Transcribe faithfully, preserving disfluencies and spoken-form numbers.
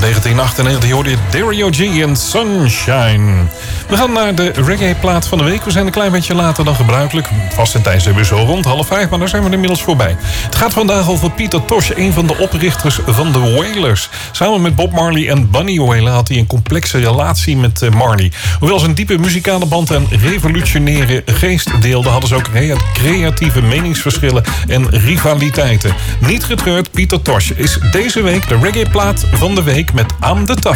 negentien achtennegentig hoorde je Dario G en Sunshine. We gaan naar de reggae-plaat van de week. We zijn een klein beetje later dan gebruikelijk. Vast en tijd zijn we zo rond half vijf, maar daar zijn we inmiddels voorbij. Het gaat vandaag over Peter Tosh, een van de oprichters van de Wailers. Samen met Bob Marley en Bunny Wailer had hij een complexe relatie met Marley. Hoewel ze een diepe muzikale band en revolutionaire geest deelden, hadden ze ook creatieve meningsverschillen en rivaliteiten. Niet getreurd, Peter Tosh is deze week de reggae-plaat van de week met I'm the Tough.